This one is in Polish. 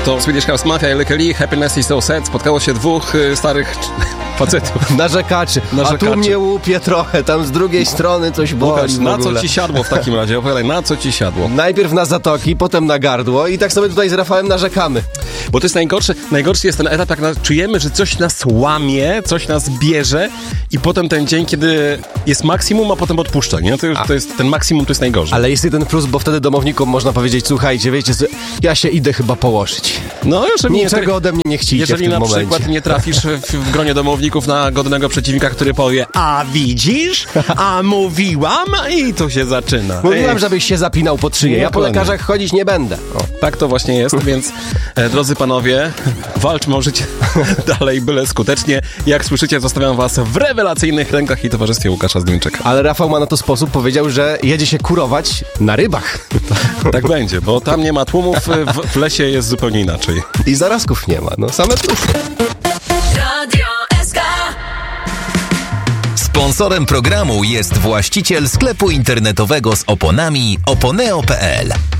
To Swedish House Mafia i Lykke Li, Happiness is so sad. Spotkało się dwóch starych facetów. Narzekaczy. A tu mnie łupie trochę, tam z drugiej strony coś boli. Łukasz, na co ci siadło w takim razie? Opowiadaj, na co ci siadło? Najpierw na zatoki, potem na gardło i tak sobie tutaj z Rafałem narzekamy. Bo to jest najgorszy jest ten etap, jak czujemy, że coś nas łamie, coś nas bierze i potem ten dzień, kiedy jest maksimum, a potem odpuszcza, nie? To jest ten maksimum, to jest najgorzej. Ale jest jeden plus, bo wtedy domownikom można powiedzieć, słuchajcie, wiecie co, ja się idę chyba położyć. No, jeżeli niczego ode mnie nie chcicie w tym momencie. Jeżeli na przykład nie trafisz w gronie domowników na godnego przeciwnika, który powie, a widzisz, a mówiłam i to się zaczyna. Mówiłam, żebyś się zapinał pod szyję. Ja po lekarzach chodzić nie będę. Tak to właśnie jest, więc drodzy panowie, walczmy o życie dalej, byle skutecznie. Jak słyszycie, zostawiam was w rewelacyjnych rękach i towarzystwie Łukasza Zduńczyka. Ale Rafał ma na to sposób, powiedział, że jedzie się kurować na rybach. Tak będzie, bo tam nie ma tłumów, w lesie jest zupełnie inaczej. I zarazków nie ma, no same plusy. Sponsorem programu jest właściciel sklepu internetowego z oponami oponeo.pl.